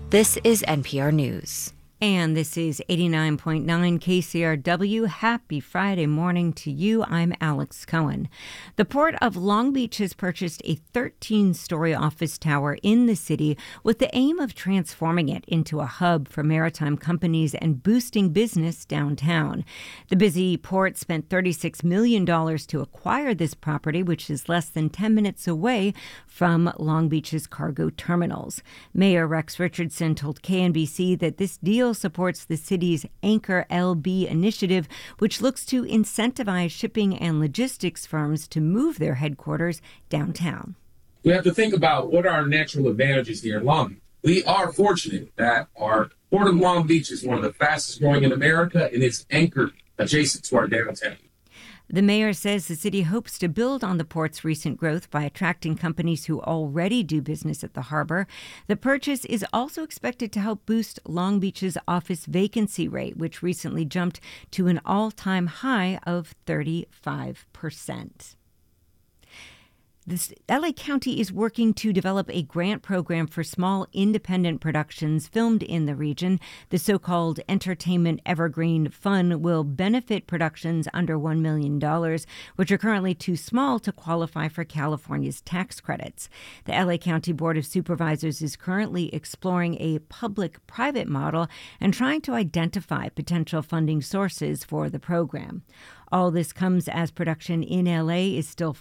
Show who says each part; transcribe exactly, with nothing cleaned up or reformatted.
Speaker 1: This is N P R News.
Speaker 2: And this is eighty-nine point nine K C R W. Happy Friday morning to you. I'm Alex Cohen. The Port of Long Beach has purchased a thirteen-story office tower in the city with the aim of transforming it into a hub for maritime companies and boosting business downtown. The busy port spent thirty-six million dollars to acquire this property, which is less than ten minutes away from Long Beach's cargo terminals. Mayor Rex Richardson told K N B C that this deal supports the city's Anchor L B initiative, which looks to incentivize shipping and logistics firms to move their headquarters downtown.
Speaker 3: We have to think about what are our natural advantages here in Long Beach. We are fortunate that our Port of Long Beach is one of the fastest growing in America, and it's anchored adjacent to our downtown.
Speaker 2: The mayor says the city hopes to build on the port's recent growth by attracting companies who already do business at the harbor. The purchase is also expected to help boost Long Beach's office vacancy rate, which recently jumped to an all-time high of thirty-five percent. The L A County is working to develop a grant program for small independent productions filmed in the region. The so-called Entertainment Evergreen Fund will benefit productions under one million dollars, which are currently too small to qualify for California's tax credits. The L A County Board of Supervisors is currently exploring a public-private model and trying to identify potential funding sources for the program. All this comes as production in L A is still